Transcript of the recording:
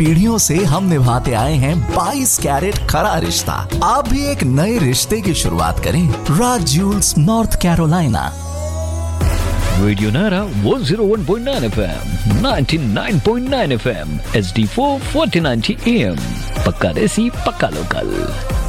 पीढ़ियों से हम निभाते आए हैं 22 कैरेट खरा रिश्ता। आप भी एक नए रिश्ते की शुरुआत करें राज ज्यूल्स, नॉर्थ कैरोलिना। रेडियो नारा 101.9 FM, 99.9 FM, HD4 4090 AM। पक्का देसी, पक्का लोकल।